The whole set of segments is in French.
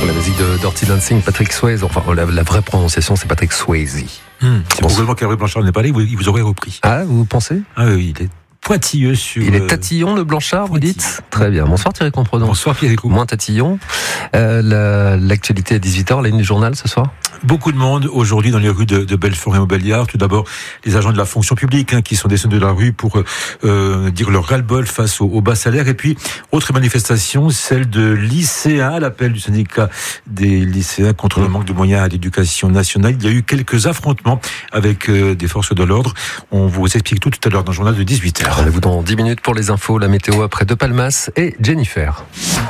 La musique de Dirty Dancing, Patrick Swayze. Enfin, la vraie prononciation, c'est Patrick Swayze. C'est probablement qu'Hervé Blanchard n'est pas là, il vous aurait repris. Ah, vous pensez ? Ah oui, il est pointilleux sur... Il est tatillon, le Blanchard, vous dites ? Très bien. Bonsoir Thierry Comprenant. Bonsoir Pierre Écoute. Moins tatillon. L'actualité à 18h, la ligne du journal ce soir ? Beaucoup de monde aujourd'hui dans les rues de Belfort et Montbéliard. Tout d'abord, les agents de la fonction publique qui sont descendus de la rue pour dire leur ras-le-bol face au bas salaire. Et puis, autre manifestation, celle de lycéens, à l'appel du syndicat des lycéens contre le manque de moyens à l'éducation nationale. Il y a eu quelques affrontements avec des forces de l'ordre. On vous explique tout à l'heure dans le journal de 18h. Rendez-vous dans 10 minutes pour les infos, la météo après De Palmas et Jennifer.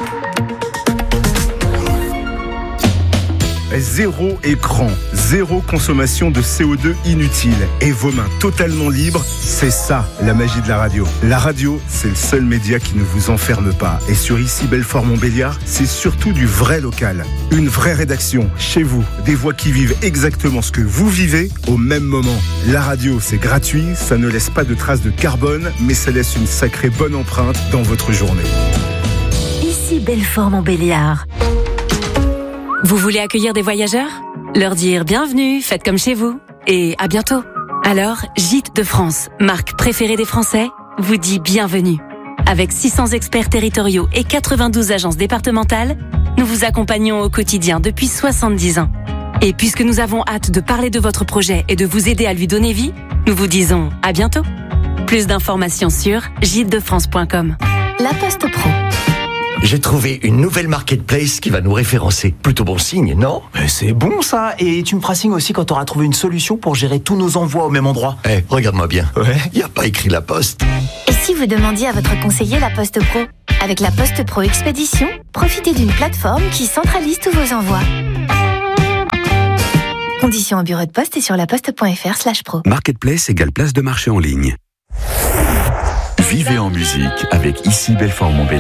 Zéro écran, zéro consommation de CO2 inutile et vos mains totalement libres, c'est ça la magie de la radio. La radio, c'est le seul média qui ne vous enferme pas. Et sur ici Belfort-Montbéliard, c'est surtout du vrai local. Une vraie rédaction, chez vous, des voix qui vivent exactement ce que vous vivez au même moment. La radio, c'est gratuit, ça ne laisse pas de traces de carbone, mais ça laisse une sacrée bonne empreinte dans votre journée. Ici Belfort-Montbéliard. Vous voulez accueillir des voyageurs ? Leur dire bienvenue, faites comme chez vous et à bientôt. Alors, Gîtes de France, marque préférée des Français, vous dit bienvenue. Avec 600 experts territoriaux et 92 agences départementales, nous vous accompagnons au quotidien depuis 70 ans. Et puisque nous avons hâte de parler de votre projet et de vous aider à lui donner vie, nous vous disons à bientôt. Plus d'informations sur gîtesdefrance.com. La Poste Pro. J'ai trouvé une nouvelle marketplace qui va nous référencer. Plutôt bon signe, non ? Mais c'est bon ça. Et tu me feras signe aussi quand tu auras trouvé une solution pour gérer tous nos envois au même endroit. Regarde-moi bien. Ouais. Il n'y a pas écrit La Poste. Et si vous demandiez à votre conseiller La Poste Pro ? Avec La Poste Pro Expédition, profitez d'une plateforme qui centralise tous vos envois. Conditions en bureau de poste et sur laposte.fr/pro. Marketplace égale place de marché en ligne. Vivez en musique avec Ici Belfort Montbéliard.